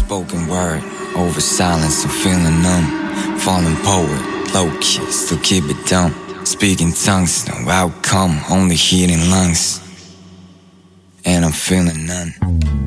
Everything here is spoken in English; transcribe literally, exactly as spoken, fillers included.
Spoken word, over silence, I'm feeling numb. Fallen poet, low key, still keep it dumb. Speaking tongues, no outcome, only heating lungs. And I'm feeling none.